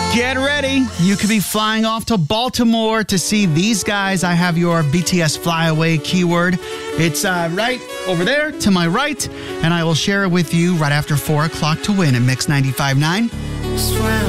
Get ready. You could be flying off to Baltimore to see these guys. I have your BTS Flyaway keyword. It's right over there to my right, and I will share it with you right after 4 o'clock to win at Mix 95.9.